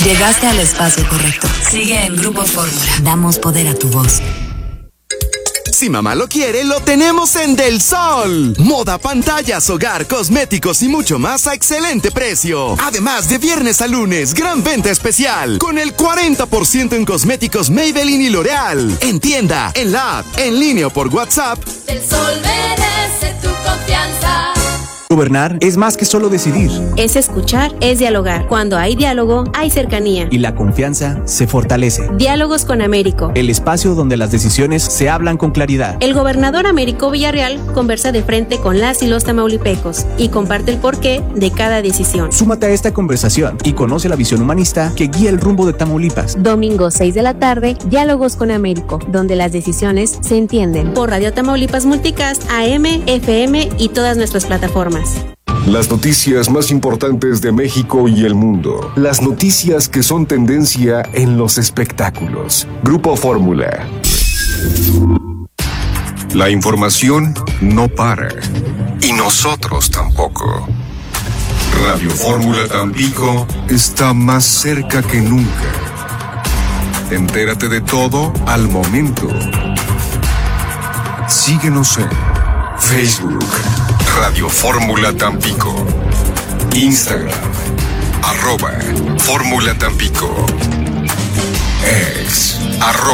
Llegaste al espacio correcto. Sigue en Grupo Fórmula. Damos poder a tu voz. Si mamá lo quiere, lo tenemos en Del Sol. Moda, pantallas, hogar, cosméticos y mucho más a excelente precio. Además, de viernes a lunes, gran venta especial con el 40% en cosméticos Maybelline y L'Oreal. En tienda, en la app, en línea o por WhatsApp. Del Sol merece tu confianza. Gobernar es más que solo decidir. Es escuchar, es dialogar. Cuando hay diálogo, hay cercanía. Y la confianza se fortalece. Diálogos con Américo. El espacio donde las decisiones se hablan con claridad. El gobernador Américo Villarreal conversa de frente con las y los tamaulipecos y comparte el porqué de cada decisión. Súmate a esta conversación y conoce la visión humanista que guía el rumbo de Tamaulipas. Domingo 6 de la tarde, Diálogos con Américo, donde las decisiones se entienden. Por Radio Tamaulipas Multicast, AM, FM y todas nuestras plataformas. Las noticias más importantes de México y el mundo. Las noticias que son tendencia en los espectáculos. Grupo Fórmula. La información no para. Y nosotros tampoco. Radio Fórmula Tampico está más cerca que nunca. Entérate de todo al momento. Síguenos en Facebook, Radio Fórmula Tampico, Instagram, @Fórmula Tampico, X,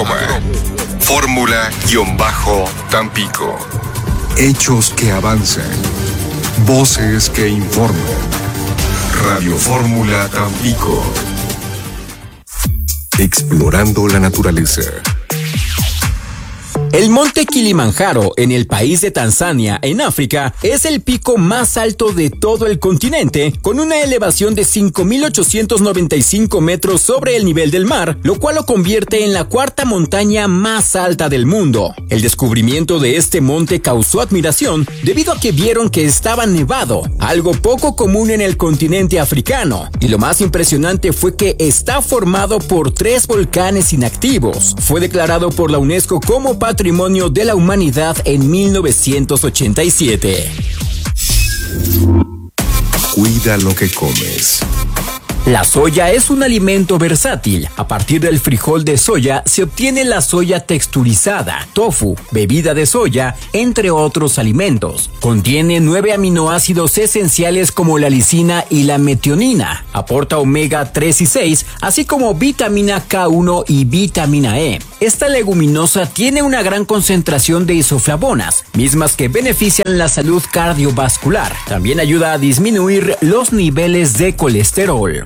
@Fórmula_Tampico. Hechos que avanzan, voces que informan. Radio Fórmula Tampico. Explorando la naturaleza. El monte Kilimanjaro, en el país de Tanzania, en África, es el pico más alto de todo el continente, con una elevación de 5.895 metros sobre el nivel del mar, lo cual lo convierte en la cuarta montaña más alta del mundo. El descubrimiento de este monte causó admiración debido a que vieron que estaba nevado, algo poco común en el continente africano, y lo más impresionante fue que está formado por 3 volcanes inactivos. Fue declarado por la UNESCO como Patrimonio de la Humanidad en 1987. Cuida lo que comes. La soya es un alimento versátil. A partir del frijol de soya se obtiene la soya texturizada, tofu, bebida de soya, entre otros alimentos. Contiene 9 aminoácidos esenciales como la lisina y la metionina. Aporta omega 3 y 6, así como vitamina K1 y vitamina E. Esta leguminosa tiene una gran concentración de isoflavonas, mismas que benefician la salud cardiovascular. También ayuda a disminuir los niveles de colesterol.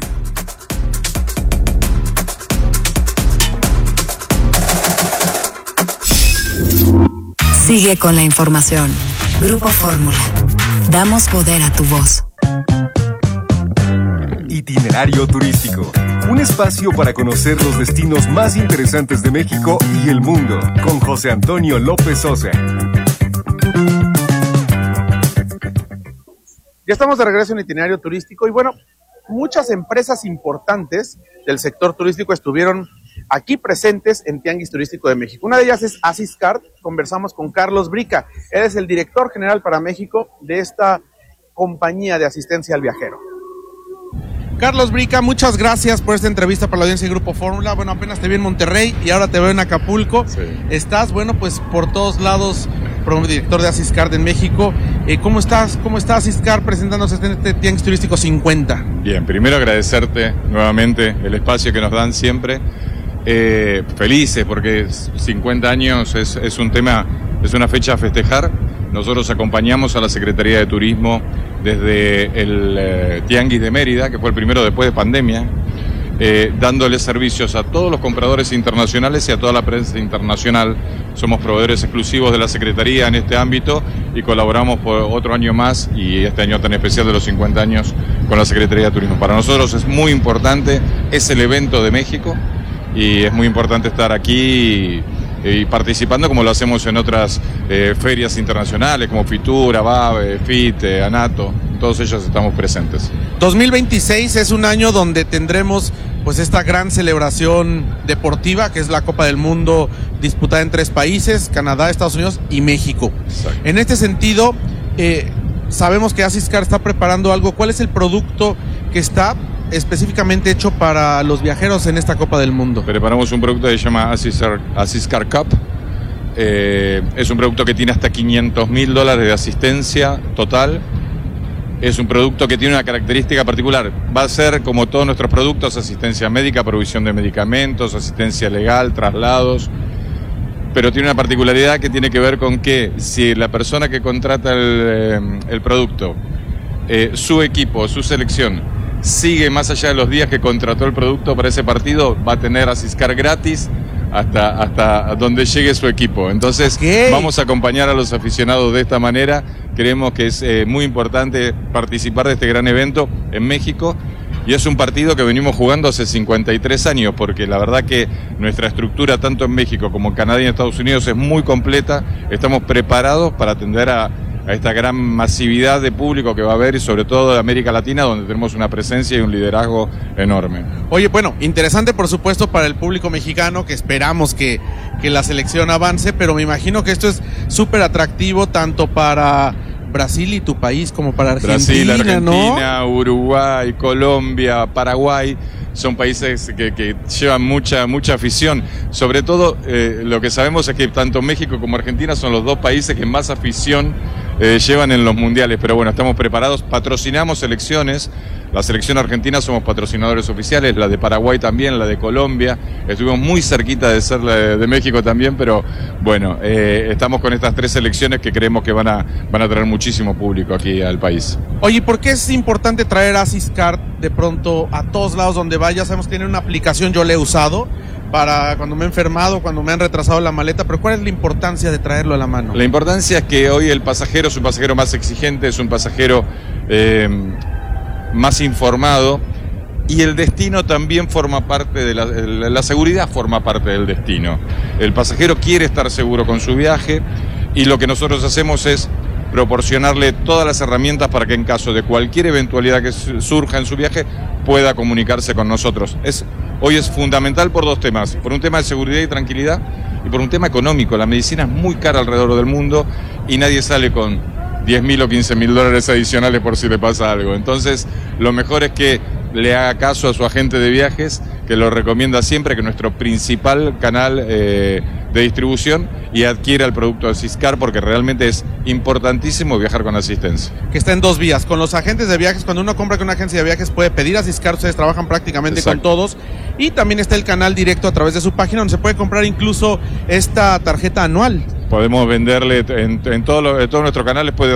Sigue con la información. Grupo Fórmula. Damos poder a tu voz. Itinerario turístico. Un espacio para conocer los destinos más interesantes de México y el mundo. Con José Antonio López Sosa. Ya estamos de regreso en Itinerario Turístico y bueno, muchas empresas importantes del sector turístico estuvieron aquí presentes en Tianguis Turístico de México. Una de ellas es Asiscard. Conversamos con Carlos Brica. Él es el director general para México de esta compañía de asistencia al viajero. Carlos Brica, muchas gracias por esta entrevista para la audiencia de Grupo Fórmula. Bueno, apenas te vi en Monterrey y ahora te veo en Acapulco. Sí. Estás, bueno, pues por todos lados, como director de Asiscard en México. ¿Cómo estás? ¿Cómo está Asiscard presentándose en este Tianguis Turístico 50? Bien, primero agradecerte nuevamente el espacio que nos dan siempre. Felices porque 50 años es un tema, es una fecha a festejar. Nosotros acompañamos a la Secretaría de Turismo desde el Tianguis de Mérida, que fue el primero después de pandemia, dándole servicios a todos los compradores internacionales y a toda la prensa internacional. Somos proveedores exclusivos de la Secretaría en este ámbito y colaboramos por otro año más, y este año tan especial de los 50 años, con la Secretaría de Turismo. Para nosotros es muy importante, es el evento de México y es muy importante estar aquí y participando como lo hacemos en otras ferias internacionales como Fitur, ABAB, FIT, ANATO, todos ellos estamos presentes. 2026 es un año donde tendremos pues esta gran celebración deportiva que es la Copa del Mundo disputada en 3 países, Canadá, Estados Unidos y México. Exacto. En este sentido, sabemos que Asiscard está preparando algo. ¿Cuál es el producto que está específicamente hecho para los viajeros en esta Copa del Mundo? Preparamos un producto que se llama Asiscar Cup. Es un producto que tiene hasta $500.000 de asistencia total. Es un producto que tiene una característica particular. Va a ser, como todos nuestros productos, asistencia médica, provisión de medicamentos, asistencia legal, traslados. Pero tiene una particularidad que tiene que ver con que si la persona que contrata el producto, su equipo, su selección, sigue más allá de los días que contrató el producto para ese partido, va a tener Asiscar gratis hasta donde llegue su equipo. Entonces, vamos a acompañar a los aficionados de esta manera. Creemos que es muy importante participar de este gran evento en México, y es un partido que venimos jugando hace 53 años, porque la verdad que nuestra estructura, tanto en México como en Canadá y en Estados Unidos, es muy completa. Estamos preparados para atender a esta gran masividad de público que va a haber, y sobre todo de América Latina, donde tenemos una presencia y un liderazgo enorme. Oye, bueno, interesante por supuesto para el público mexicano, que esperamos que la selección avance, pero me imagino que esto es súper atractivo tanto para Brasil y tu país como para Argentina. Brasil, Argentina, ¿no? Uruguay, Colombia, Paraguay. Son países que llevan mucha afición. Sobre todo, lo que sabemos es que tanto México como Argentina son los dos países que más afición llevan en los mundiales. Pero bueno, estamos preparados, patrocinamos selecciones. La selección argentina somos patrocinadores oficiales, la de Paraguay también, la de Colombia. Estuvimos muy cerquita de ser la de México también, pero bueno, estamos con estas tres selecciones que creemos que van a traer muchísimo público aquí al país. Oye, ¿por qué es importante traer Asiscar de pronto a todos lados donde vaya? Sabemos que tiene una aplicación, yo la he usado para cuando me he enfermado, cuando me han retrasado la maleta, pero ¿cuál es la importancia de traerlo a la mano? La importancia es que hoy el pasajero es un pasajero más exigente, es un pasajero más informado, y el destino también forma parte de la seguridad, forma parte del destino. El pasajero quiere estar seguro con su viaje, y lo que nosotros hacemos es proporcionarle todas las herramientas para que en caso de cualquier eventualidad que surja en su viaje pueda comunicarse con nosotros. Hoy es fundamental por dos temas: por un tema de seguridad y tranquilidad, y por un tema económico. La medicina es muy cara alrededor del mundo y nadie sale con $10.000 o $15.000 adicionales por si le pasa algo. Entonces, lo mejor es que le haga caso a su agente de viajes, que lo recomienda siempre, que es nuestro principal canal de distribución, y adquiera el producto de Asiscar, porque realmente es importantísimo viajar con asistencia. Que está en dos vías, con los agentes de viajes. Cuando uno compra con una agencia de viajes puede pedir Asiscar, ustedes trabajan prácticamente con todos, y también está el canal directo a través de su página, donde se puede comprar incluso esta tarjeta anual. Podemos venderle en todo nuestro canal, les puede